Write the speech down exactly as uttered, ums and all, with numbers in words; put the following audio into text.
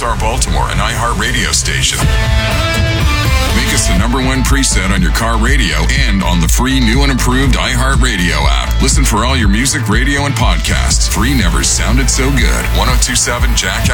S R Baltimore, an iHeart radio station. Make us the number one preset on your car radio and on the free new and improved iHeart Radio app. Listen for all your music, radio, and podcasts. Free never sounded so good. ten twenty-seven Jack